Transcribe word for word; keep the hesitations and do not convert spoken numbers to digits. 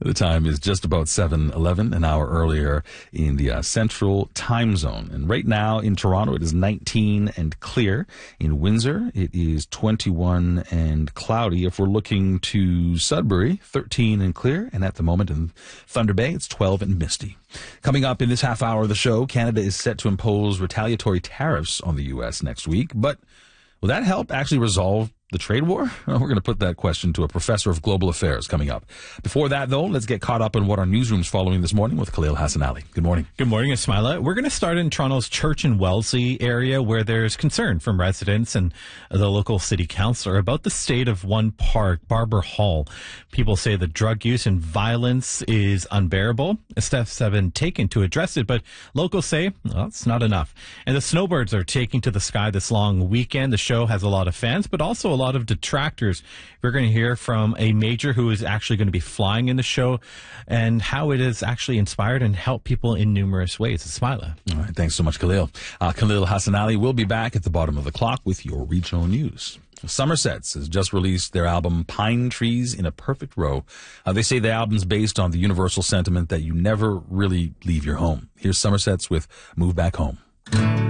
The time is just about seven eleven, an hour earlier in the uh, central time zone. And right now in Toronto, it is nineteen and clear. In Windsor, it is twenty-one and cloudy. If we're looking to Sudbury, thirteen and clear. And at the moment in Thunder Bay, it's twelve and misty. Coming up in this half hour of the show, Canada is set to impose retaliatory tariffs on the U S next week. But will that help actually resolve the trade war? Well, we're going to put that question to a professor of global affairs coming up. Before that, though, let's get caught up on what our newsroom's following this morning with Khalil Hassan Ali. Good morning. Good morning, Ismaila. We're going to start in Toronto's Church and Wellesley area, where there's concern from residents and the local city councillor about the state of one park, Barber Hall. People say the drug use and violence is unbearable. Steps have been taken to address it, but locals say, well, it's not enough. And the snowbirds are taking to the sky this long weekend. The show has a lot of fans, but also a lot of detractors. We're going to hear from a major who is actually going to be flying in the show and how it has actually inspired and helped people in numerous ways. Ismaila. All right, thanks so much, Khalil. Uh, Khalil Hassan Ali will be back at the bottom of the clock with your regional news. Somersets has just released their album Pine Trees in a Perfect Row. Uh, they say the album's based on the universal sentiment that you never really leave your home. Here's Somersets with Move Back Home.